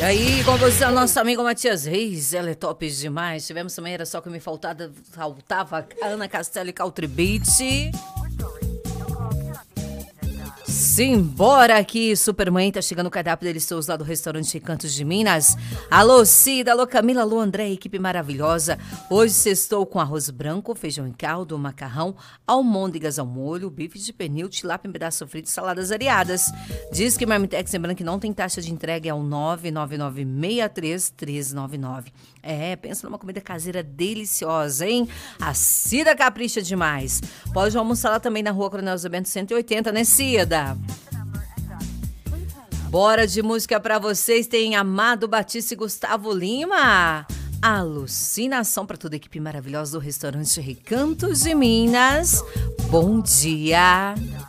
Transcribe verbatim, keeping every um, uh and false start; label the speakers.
Speaker 1: E aí, com você, nosso amigo Matias Reis, ela é top demais. Tivemos também, era só que me faltava, faltava a Ana Castelo e Country Beat. Simbora aqui, Supermãe tá chegando o cardápio delicioso lá do restaurante Recantos de Minas. Alô Cida, alô Camila, alô André, equipe maravilhosa. Hoje estou com arroz branco, feijão em caldo, macarrão, almôndegas ao molho, bife de pernil, tilápia em pedaço frito e saladas variadas. Diz que Marmitex, lembrando que não tem taxa de entrega, é o nove nove nove seis três três nove nove. É, pensa numa comida caseira deliciosa, hein? A Cida capricha demais. Pode almoçar lá também na rua Coronel Zé Bento cento e oitenta, né Cida? Bora de música pra vocês, tem Amado Batista e Gustavo Lima. Alucinação pra toda a equipe maravilhosa do restaurante Recantos de Minas. Bom dia!